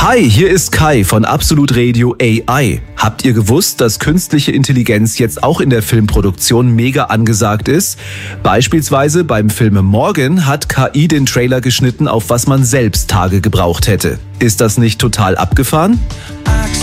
Hi, hier ist Kai von Absolut Radio AI. Habt ihr gewusst, dass künstliche Intelligenz jetzt auch in der Filmproduktion mega angesagt ist? Beispielsweise beim Film Morgen hat KI den Trailer geschnitten, auf was man selbst Tage gebraucht hätte. Ist das nicht total abgefahren?